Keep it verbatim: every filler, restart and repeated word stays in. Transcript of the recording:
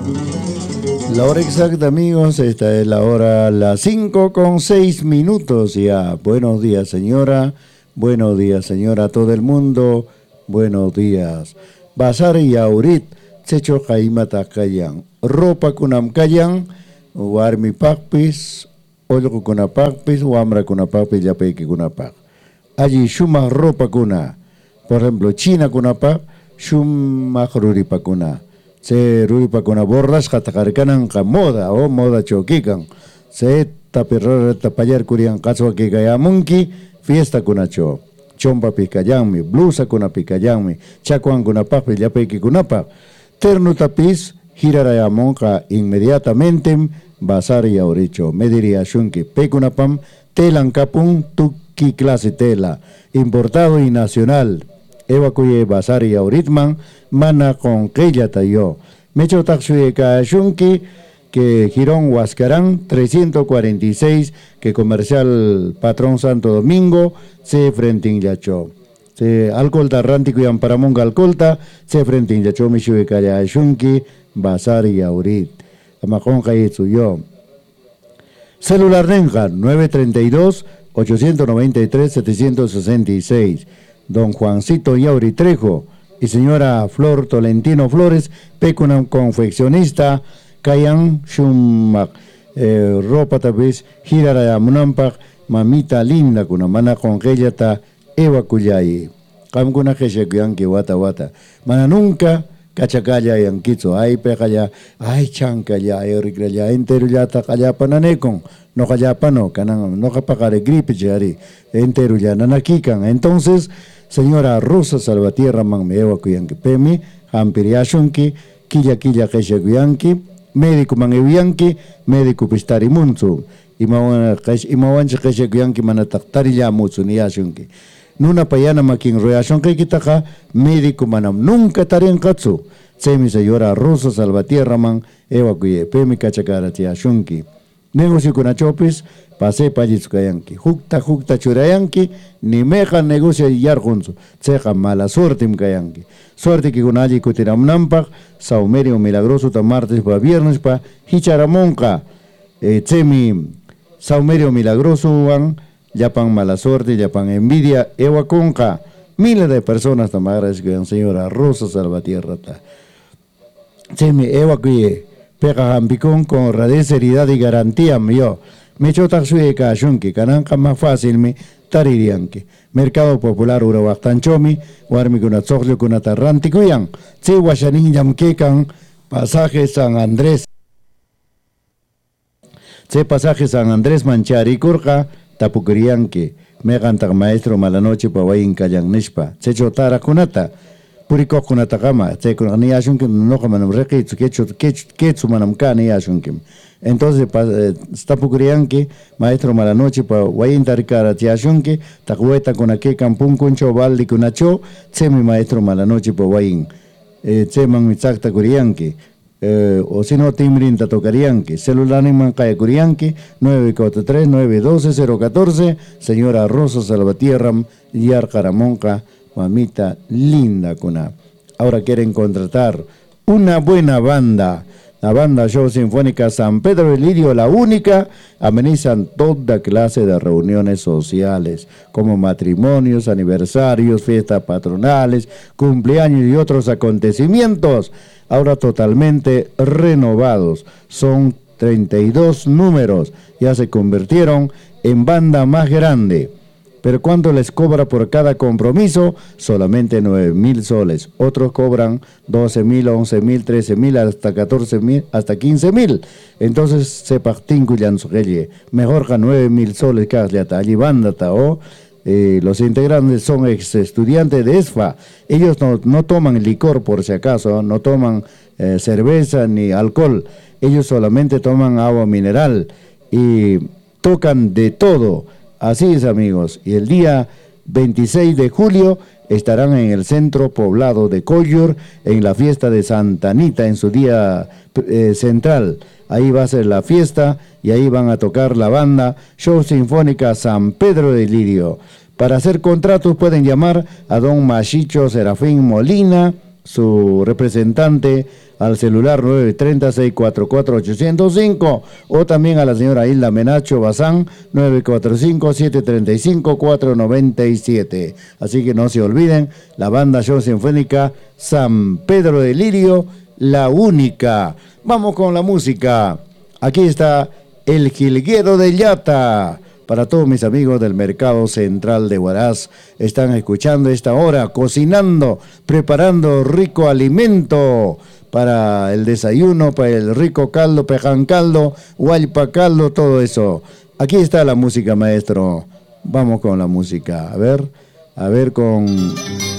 La hora exacta, amigos, esta es la hora, las cinco con seis minutos ya. Buenos días, señora. Buenos días, señora, a todo el mundo. Buenos días. Basar y aurit, secho kaimata kayan. Ropa kunam kayan, warmi pakpis, olko kuna pakpis, wamra kuna pakpis, yapeki kuna pak. Allí shumak ropa kuna. Por ejemplo, China kuna pak, shumak ruripa kuna. Se ruripa kuna borras katakarikanan ka moda o moda chokikan. Se tapirra tapayar kurian kaswa kikayamunki fiesta kuna cho. Chompa pikayangmi, blusa kuna pikayangmi, chakuan kuna pak, yapeki kuna pak. Terno tapis girarayamon ka inmediatamente basar y auricho. Me diría shunki pekunapam telan kapun tuki clase tela importado y nacional. Evacuye basar y auritman mana con quella tayo. Mecho taxuye ka shunki que Girón Huascarán trescientos cuarenta y seis que comercial Patrón Santo Domingo se frente en yacho. Se alcolta rántico y amparamonga alcolta se frente en yacho michue kaya shunki basar y aurit. Amacón kayetsu yo. Celular Renja nueve treinta y dos, ochocientos noventa y tres, setecientos sesenta y seis. Don Juancito Yauri Trejo y señora Flor Tolentino Flores, pecuna confeccionista, Kayan Shumak, eh, ropa tabis, girara munampak, mamita linda kuna, mana con ta Eva Kuyayi. Kam kuna kesekuyanki wata wata. Mana nunca kachakaya yang kitso, ay pekaya, ay chankaya, ay orikraya, entero ya ta kaya pananekon, no kaya pano, kanang, no kapakare gripe jari, entero ya nanakikan. Entonces, señora Rosa Salvatierra man me Eva Kuyanki pemi, hampiriashunki, killa killa kesekuyanki, médico man ewiyanki, médico pistari munzu, imawanchi kesekuyanki manataktari ya mutsu ni yashunki. Nuna payana makin royashon kay kitaka médico manam nunca tarin katsu. Semi señora Rosa Salvatierra man ewa kuye pemi kachakara tiashunki. Negocio kuna chopis pase pajitsukayanki. Hukta hukta churayanki ni meja negocio yargunzu. Tseja mala suerte mkayanki. Suerte que kuna allí kutiram nampak saumerio milagroso ta martes pa viernes pa hicharamonka. Eh, Tsemi saumerio milagroso wan Yapan mala suerte, Yapan envidia, ewa conca. Miles de personas tamaras que señora Rosa Salvatierra. Semi ewa que pega jampicón con radez, seriedad y garantía mío. Me chotak suye ka shunki, kananka más fácil mi taririanki. Mercado Popular Urabactanchomi, warmi kuna tzoglo kuna tarrantico yang. Tse washanin yamkekan, pasaje San Andrés. Tse pasaje San Andrés Manchari Kurka. Tapukurianki, me cantar maestro malanoche pa wayin kayang nishpa. Secho tara kunata, puriko kunata kama, se kun ni ashunkim no kama nam reki kechu kechu kechu manam ka ni ashunkim. Entonces eh, tapukurianki, maestro malanoche pa wayin tarikara ti ashunki, takueta kunake kampun kuncho baldi kunacho, se mi maestro malanoche pa wayin. Eh, se man mitzakta kurianki. Eh, o si no timrin tatokarianki, celular ni mancaya kurianki, nueve cuatro tres, nueve uno dos, cero uno cuatro, señora Rosa Salvatierra, Yar Caramonca, mamita linda kuna. Ahora quieren contratar una buena banda, la banda Show Sinfónica San Pedro de Lirio, la única, amenizan toda clase de reuniones sociales, como matrimonios, aniversarios, fiestas patronales, cumpleaños y otros acontecimientos. Ahora totalmente renovados, son treinta y dos números, ya se convirtieron en banda más grande. Pero ¿cuánto les cobra por cada compromiso? Solamente nueve mil soles. Otros cobran doce mil, once mil, trece mil, hasta catorce mil, hasta quince mil. Entonces se partingulan su mejor que nueve mil soles que allí banda o. Eh, los integrantes son ex estudiantes de E S F A. Ellos no, no toman licor por si acaso, no toman eh, cerveza ni alcohol. Ellos solamente toman agua mineral y tocan de todo. Así es, amigos. Y el día veintiséis de julio estarán en el centro poblado de Collor en la fiesta de Santa Anita en su día eh, central. Ahí va a ser la fiesta y ahí van a tocar la banda Show Sinfónica San Pedro de Lirio. Para hacer contratos pueden llamar a don Machicho Serafín Molina, su representante al celular nueve tres cero, seis cuatro cuatro, ocho cero cinco o también a la señora Hilda Menacho Bazán nueve cuatro cinco, siete tres cinco, cuatro nueve siete. Así que no se olviden, la banda Show Sinfónica San Pedro de Lirio, la única. Vamos con la música. Aquí está El Jilguero de Llata. Para todos mis amigos del Mercado Central de Huaraz, están escuchando esta hora, cocinando, preparando rico alimento para el desayuno, para el rico caldo, pejan caldo, hualpa caldo, todo eso. Aquí está la música, maestro. Vamos con la música. A ver, a ver con...